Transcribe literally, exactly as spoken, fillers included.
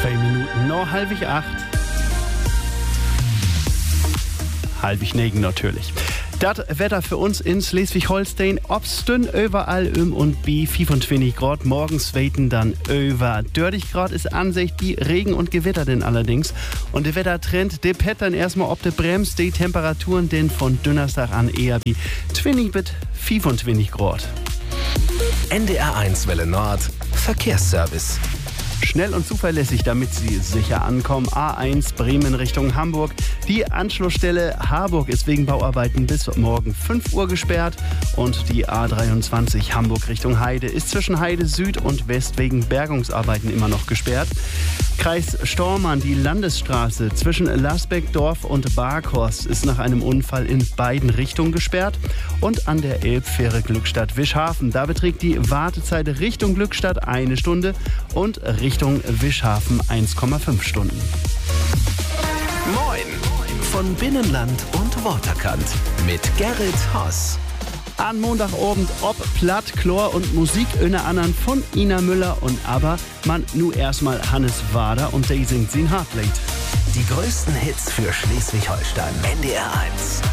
Zwei Minuten, noch halbig acht. Halbig negen natürlich. Das Wetter für uns in Schleswig-Holstein, obstün überall um und bi fünfundzwanzig Grad, morgens weiten dann über dreißig Grad ist Ansicht, die Regen und Gewitter denn allerdings. Und der Wettertrend, der pett dann erstmal ob der bremst, die Temperaturen denn von Donnerstag an eher wie zwanzig bis fünfundzwanzig Grad. N D R eins Welle Nord, Verkehrsservice. Schnell und zuverlässig, damit Sie sicher ankommen. A eins Bremen Richtung Hamburg. Die Anschlussstelle Harburg ist wegen Bauarbeiten bis morgen fünf Uhr gesperrt. Und die A dreiundzwanzig Hamburg Richtung Heide ist zwischen Heide Süd und West wegen Bergungsarbeiten immer noch gesperrt. Kreis Stormarn, die Landesstraße zwischen Lasbeckdorf und Barkhorst ist nach einem Unfall in beiden Richtungen gesperrt. Und an der Elbfähre Glückstadt-Wischhafen, da beträgt die Wartezeit Richtung Glückstadt eine Stunde und Richtung Wischhafen eins Komma fünf Stunden. Moin von Binnenland und Waterkant mit Gerrit Hoss. An Montagabend ob Platt, Chlor und Musik in anderen von Ina Müller und aber man nu erstmal Hannes Wader und der singt sie in Heartbeat. Die größten Hits für Schleswig-Holstein. N D R eins.